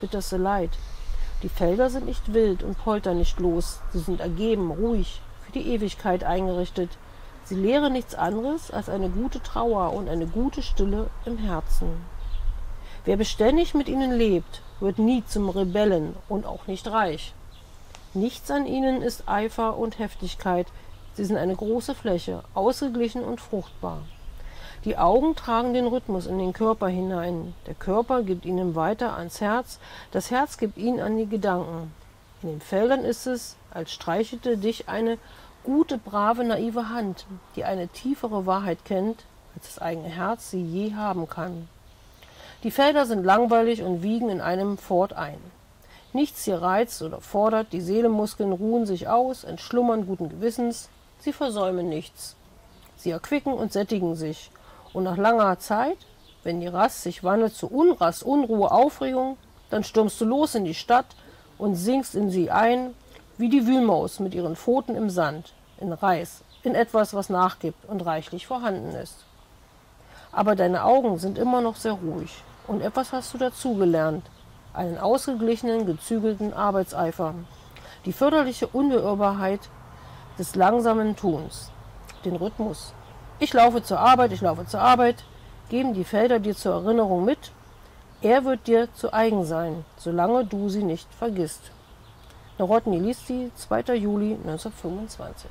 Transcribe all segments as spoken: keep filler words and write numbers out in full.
bitterste Leid. Die Felder sind nicht wild und poltern nicht los, sie sind ergeben, ruhig, für die Ewigkeit eingerichtet. Sie lehren nichts anderes als eine gute Trauer und eine gute Stille im Herzen. Wer beständig mit ihnen lebt, wird nie zum Rebellen und auch nicht reich. Nichts an ihnen ist Eifer und Heftigkeit, sie sind eine große Fläche, ausgeglichen und fruchtbar. Die Augen tragen den Rhythmus in den Körper hinein, der Körper gibt ihnen weiter ans Herz, das Herz gibt ihnen an die Gedanken. In den Feldern ist es, als streichelte dich eine gute, brave, naive Hand, die eine tiefere Wahrheit kennt, als das eigene Herz sie je haben kann. Die Felder sind langweilig und wiegen in einem fort ein. Nichts hier reizt oder fordert, die Seelenmuskeln ruhen sich aus, entschlummern guten Gewissens, sie versäumen nichts. Sie erquicken und sättigen sich. Und nach langer Zeit, wenn die Rast sich wandelt zu Unrast, Unruhe, Aufregung, dann stürmst du los in die Stadt und sinkst in sie ein, wie die Wühlmaus mit ihren Pfoten im Sand, in Reis, in etwas, was nachgibt und reichlich vorhanden ist. Aber deine Augen sind immer noch sehr ruhig und etwas hast du dazugelernt, einen ausgeglichenen, gezügelten Arbeitseifer, die förderliche Unbeirrbarkeit des langsamen Tuns, den Rhythmus. Ich laufe zur Arbeit, ich laufe zur Arbeit, geben die Felder dir zur Erinnerung mit. Er wird dir zu eigen sein, solange du sie nicht vergisst. Narodny Listy, zweiter Juli neunzehnhundertfünfundzwanzig.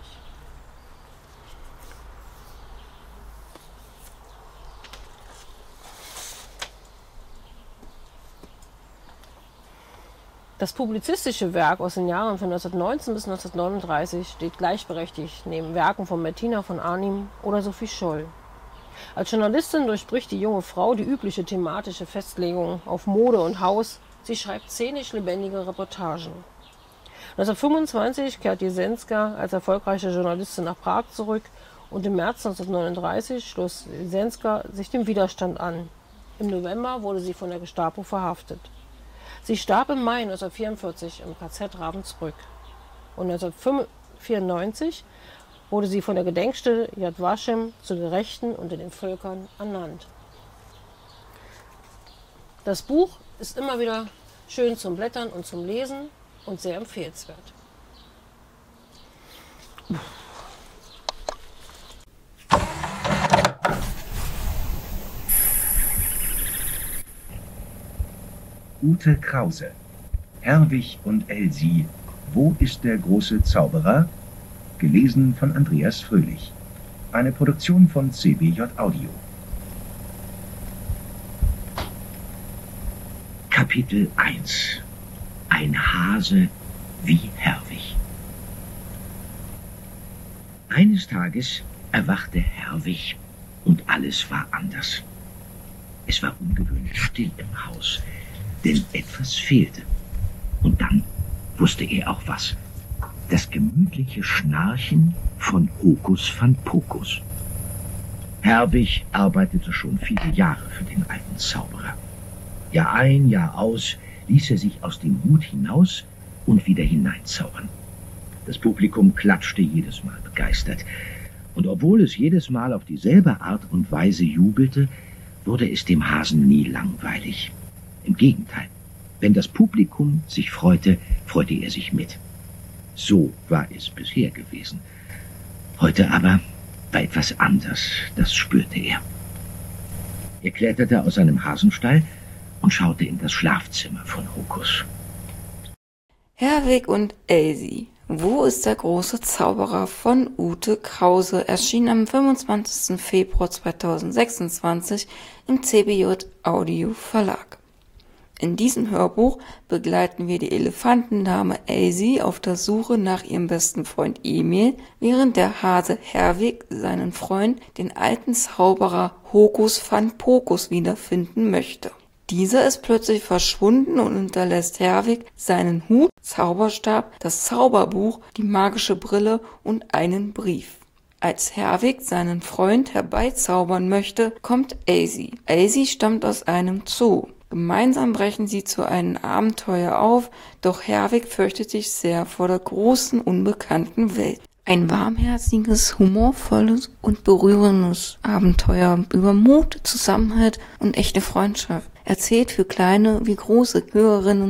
Das publizistische Werk aus den Jahren von neunzehnhundertneunzehn bis neunzehnhundertneununddreißig steht gleichberechtigt neben Werken von Bettina von Arnim oder Sophie Scholl. Als Journalistin durchbricht die junge Frau die übliche thematische Festlegung auf Mode und Haus. Sie schreibt szenisch lebendige Reportagen. neunzehnhundertfünfundzwanzig kehrt Jesenska als erfolgreiche Journalistin nach Prag zurück und im März neunzehnhundertneununddreißig schloss Jesenska sich dem Widerstand an. Im November wurde sie von der Gestapo verhaftet. Sie starb im Mai neunzehnhundertvierundvierzig im K Z Ravensbrück. Und neunzehnhundertvierundneunzig wurde sie von der Gedenkstätte Yad Vashem zur Gerechten unter den Völkern ernannt. Das Buch ist immer wieder schön zum Blättern und zum Lesen und sehr empfehlenswert. Ute Krause, Herwig und Elsie, Wo ist der große Zauberer? Gelesen von Andreas Fröhlich. Eine Produktion von C B J Audio. Kapitel eins. Ein Hase wie Herwig. Eines Tages erwachte Herwig und alles war anders. Es war ungewöhnlich still im Haus, denn etwas fehlte. Und dann wusste er auch was. Das gemütliche Schnarchen von Hokus van Pokus. Herwig arbeitete schon viele Jahre für den alten Zauberer. Jahr ein, Jahr aus ließ er sich aus dem Hut hinaus und wieder hineinzaubern. Das Publikum klatschte jedes Mal begeistert. Und obwohl es jedes Mal auf dieselbe Art und Weise jubelte, wurde es dem Hasen nie langweilig. Im Gegenteil, wenn das Publikum sich freute, freute er sich mit. So war es bisher gewesen. Heute aber war etwas anders, das spürte er. Er kletterte aus seinem Hasenstall und schaute in das Schlafzimmer von Hokus. Herwig und Elsie, Wo ist der große Zauberer von Ute Krause, erschien am fünfundzwanzigsten Februar zweitausendsechsundzwanzig im C B J Audio Verlag. In diesem Hörbuch begleiten wir die Elefantendame Elsie auf der Suche nach ihrem besten Freund Emil, während der Hase Herwig seinen Freund, den alten Zauberer Hokus van Pokus, wiederfinden möchte. Dieser ist plötzlich verschwunden und hinterlässt Herwig seinen Hut, Zauberstab, das Zauberbuch, die magische Brille und einen Brief. Als Herwig seinen Freund herbeizaubern möchte, kommt Elsie. Elsie stammt aus einem Zoo. Gemeinsam brechen sie zu einem Abenteuer auf, doch Herwig fürchtet sich sehr vor der großen, unbekannten Welt. Ein warmherziges, humorvolles und berührendes Abenteuer über Mut, Zusammenhalt und echte Freundschaft. erzählt für kleine wie große Hörerinnen